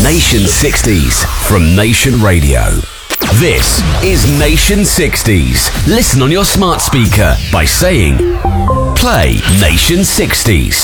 Nation 60s from Nation Radio. This is Nation 60s. Listen on your smart speaker by saying, play Nation 60s.